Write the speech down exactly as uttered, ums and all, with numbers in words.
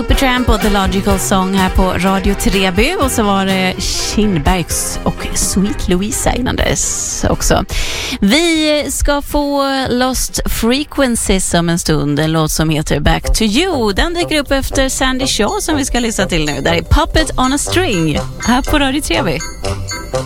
Supertramp och The Logical Song här på Radio Treby, och så var det Kindbergs och Sweet Louisa innan dess också. Vi ska få Lost Frequencies om en stund, en låt som heter Back to You. Den dyker upp efter Sandy Shaw som vi ska lyssna till nu. Där är Puppet on a String här på Radio Treby.